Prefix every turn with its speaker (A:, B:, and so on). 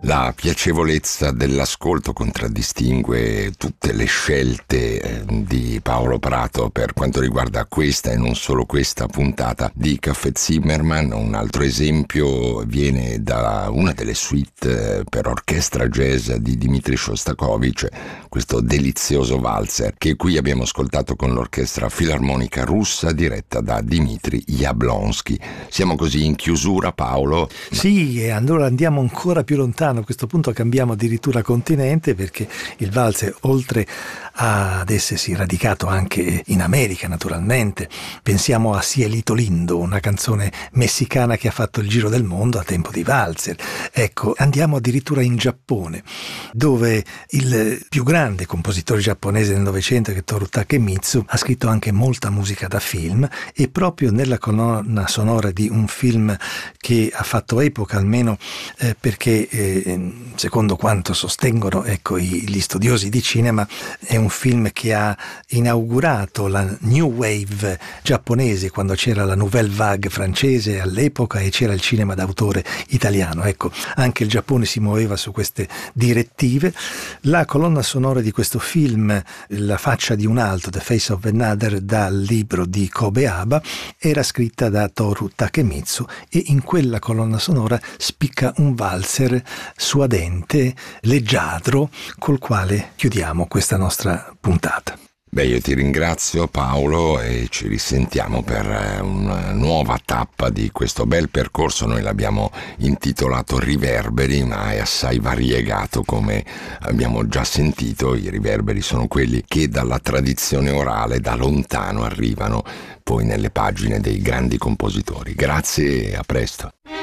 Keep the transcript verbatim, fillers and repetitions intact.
A: La piacevolezza dell'ascolto contraddistingue tutte le scelte di Paolo Prato per quanto riguarda questa e non solo questa puntata di Caffè Zimmermann. Un altro esempio viene da una delle suite per orchestra jazz di Dmitri Shostakovich, questo delizioso valzer che qui abbiamo ascoltato con l'orchestra filarmonica russa diretta da Dmitri Jablonský. Siamo così in chiusura, Paolo?
B: Sì, e allora andiamo ancora più lontano. A questo punto cambiamo addirittura continente, perché il valzer, oltre ad essersi radicato anche in America naturalmente, pensiamo a Cielito Lindo, una canzone messicana che ha fatto il giro del mondo a tempo di valzer. Ecco, andiamo addirittura in Giappone, dove il più grande compositore giapponese del Novecento, che è Toru Takemitsu, ha scritto anche molta musica da film, e proprio nella colonna sonora di un film che ha fatto epoca, almeno eh, perché eh, secondo quanto sostengono ecco gli studiosi di cinema, è un film che ha inaugurato la New Wave giapponese, quando c'era la Nouvelle Vague francese all'epoca e c'era il cinema d'autore italiano. Ecco, anche il Giappone si muoveva su queste direttive. La colonna sonora di questo film, La faccia di un altro, The Face of Another, dal libro di Kobe-Aba, era scritta da Toru Takemitsu, e in quella colonna sonora spicca un valzer suadente, leggiadro, col quale chiudiamo questa nostra puntata.
A: Beh, io ti ringrazio, Paolo, e ci risentiamo per una nuova tappa di questo bel percorso. Noi l'abbiamo intitolato Riverberi, ma è assai variegato, come abbiamo già sentito. I riverberi sono quelli che dalla tradizione orale da lontano arrivano poi nelle pagine dei grandi compositori. Grazie e a presto.